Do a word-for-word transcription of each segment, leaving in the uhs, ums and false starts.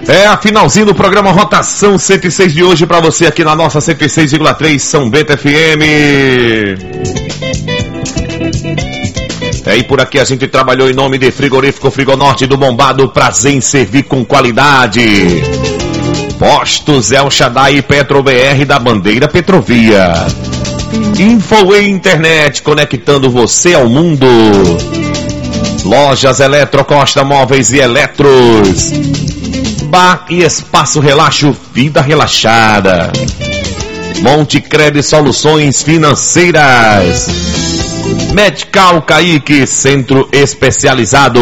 É a finalzinho do programa Rotação cento e seis de hoje para você aqui na nossa cento e seis vírgula três São Bento F M. É, e por aqui a gente trabalhou em nome de Frigorífico Frigonorte do Bombado, prazer em servir com qualidade. Postos El Shaddai e Petro B R da Bandeira Petrovia. Infoway Internet, conectando você ao mundo. Lojas Eletro Costa Móveis e Eletros. Bar e Espaço Relaxo, vida relaxada. Monte Credit Soluções Financeiras. Medical Caique, centro especializado.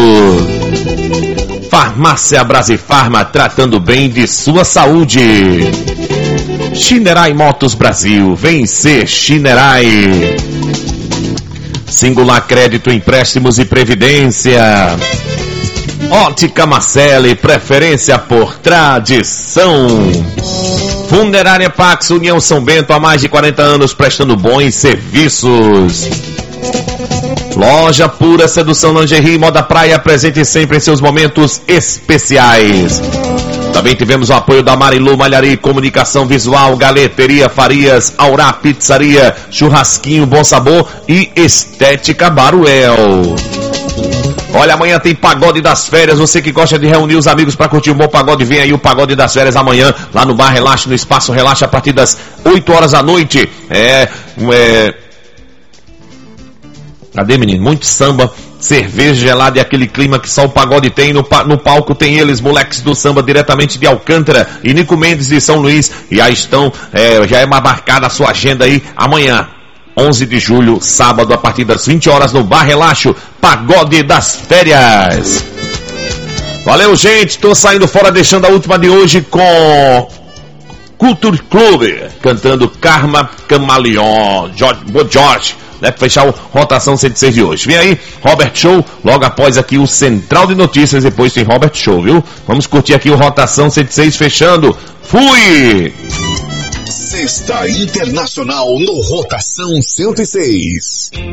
Farmácia Brasifarma, tratando bem de sua saúde. Shinerai Motos Brasil, vem ser Shinerai. Singular Crédito, Empréstimos e Previdência. Ótica Marcele, preferência por tradição. Funerária Pax União São Bento, há mais de quarenta anos prestando bons serviços. Loja Pura Sedução Lingerie Moda Praia, presente sempre em seus momentos especiais. Também tivemos o apoio da Marilu Malharia, Comunicação Visual, Galeteria Farias, Aurá Pizzaria, Churrasquinho Bom Sabor e Estética Baruel. Olha, amanhã tem Pagode das Férias. Você que gosta de reunir os amigos para curtir um bom pagode, vem aí o Pagode das Férias amanhã, lá no Bar Relaxa, no Espaço Relaxa, a partir das oito horas da noite. É... é... Cadê, menino? Muito samba, cerveja gelada e aquele clima que só o pagode tem. No, no palco tem eles, moleques do samba, diretamente de Alcântara, e Nico Mendes de São Luís. E aí estão, é, já é marcada a sua agenda aí, amanhã, onze de julho, sábado, a partir das vinte horas, no Bar Relaxo, Pagode das Férias. Valeu, gente. Tô saindo fora, deixando a última de hoje com Culture Club, cantando Karma Camaleon, George, George. Né, para fechar o Rotação cento e seis de hoje. Vem aí, Robert Show, logo após aqui o Central de Notícias, depois tem Robert Show, viu? Vamos curtir aqui o Rotação cento e seis fechando. Fui! Sexta Internacional no Rotação cento e seis.